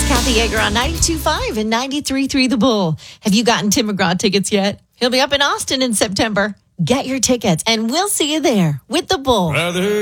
It's Kathy Yeager on 92.5 and 93.3 The Bull. Have you gotten Tim McGraw tickets yet? He'll be up in Austin in September. Get your tickets, and we'll see you there with The Bull.